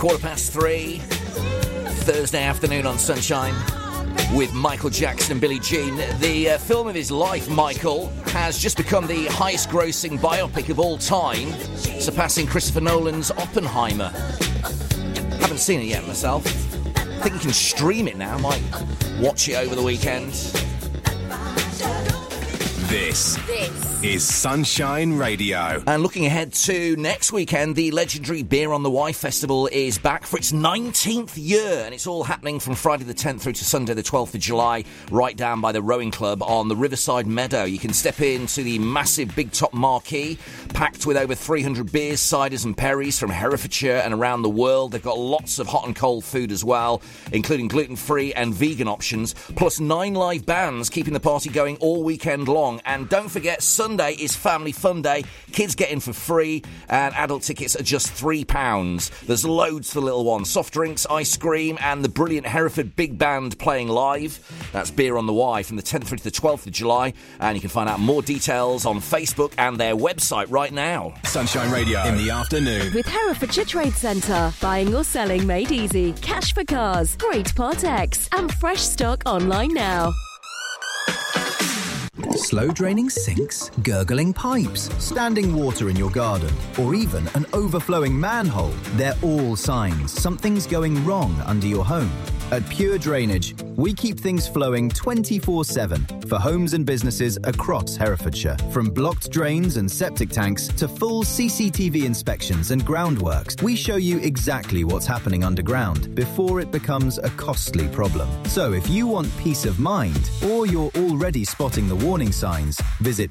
3:15, Thursday afternoon on Sunshine with Michael Jackson and Billie Jean. The film of his life, Michael, has just become the highest grossing biopic of all time, surpassing Christopher Nolan's Oppenheimer. Haven't seen it yet myself. I think you can stream it now. Might watch it over the weekend. This is Sunshine Radio. And looking ahead to next weekend, the legendary Beer on the Wye Festival is back for its 19th year, and it's all happening from Friday the 10th through to Sunday the 12th of July, right down by the Rowing Club on the Riverside Meadow. You can step into the massive big top marquee, packed with over 300 beers, ciders and perries from Herefordshire and around the world. They've got lots of hot and cold food as well, including gluten-free and vegan options, plus 9 live bands keeping the party going all weekend long. And don't forget, Sunday is Family Fun Day. Kids get in for free, and adult tickets are just £3. There's loads for the little ones. Soft drinks, ice cream, and the brilliant Hereford Big Band playing live. That's Beer on the Wye from the 10th through to the 12th of July. And you can find out more details on Facebook and their website right now. Sunshine Radio in the afternoon. With Herefordshire Trade Centre. Buying or selling made easy. Cash for cars. Great Part X. And fresh stock online now. Slow draining sinks, gurgling pipes, standing water in your garden, or even an overflowing manhole. They're all signs something's going wrong under your home. At Pure Drainage, we keep things flowing 24/7 for homes and businesses across Herefordshire. From blocked drains and septic tanks to full CCTV inspections and groundworks, we show you exactly what's happening underground before it becomes a costly problem. So if you want peace of mind, or you're already spotting the warning signs, visit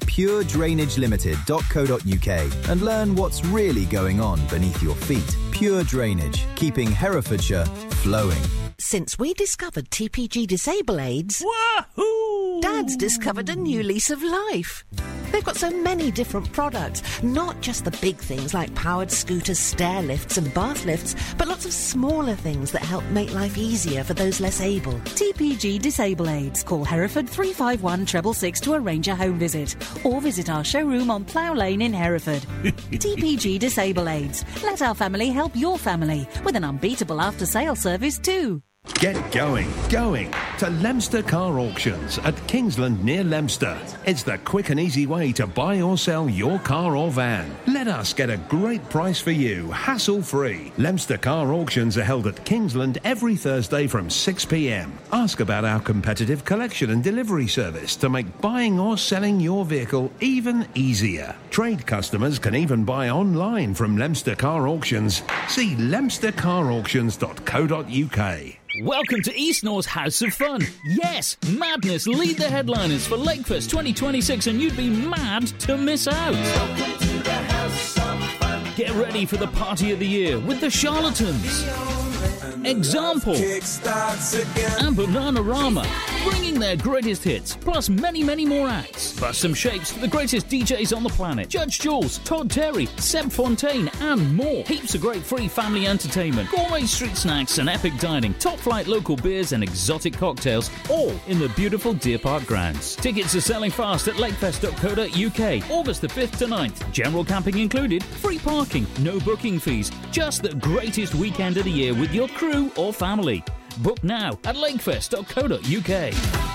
puredrainagelimited.co.uk and learn what's really going on beneath your feet. Pure Drainage, keeping Herefordshire flowing. Since we discovered TPG Disable Aids, Wahoo! Dad's discovered a new lease of life. They've got so many different products, not just the big things like powered scooters, stair lifts and bath lifts, but lots of smaller things that help make life easier for those less able. TPG Disable Aids. Call Hereford 351 666 to arrange a home visit, or visit our showroom on Plough Lane in Hereford. TPG Disable Aids. Let our family help your family with an unbeatable after-sale service too. Get going to Leominster Car Auctions at Kingsland near Leominster. It's the quick and easy way to buy or sell your car or van. Let us get a great price for you, hassle-free. Leominster Car Auctions are held at Kingsland every Thursday from 6 p.m. Ask about our competitive collection and delivery service to make buying or selling your vehicle even easier. Trade customers can even buy online from Leominster Car Auctions. See leominstercarauctions.co.uk. Welcome to East North's House of Fun. Yes, Madness lead the headliners for Lakefest 2026, and you'd be mad to miss out. Welcome to the House of Fun. Get ready for the party of the year with the Charlatans, Example, and Bananarama, bringing their greatest hits, plus many, many more acts. Plus some shapes for the greatest DJs on the planet. Judge Jules, Todd Terry, Seb Fontaine, and more. Heaps of great free family entertainment, gourmet street snacks and epic dining, top-flight local beers and exotic cocktails, all in the beautiful Deer Park grounds. Tickets are selling fast at lakefest.co.uk, August the 5th to 9th. General camping included, free parking, no booking fees. Just the greatest weekend of the year with your crew or family. Book now at lakefest.co.uk.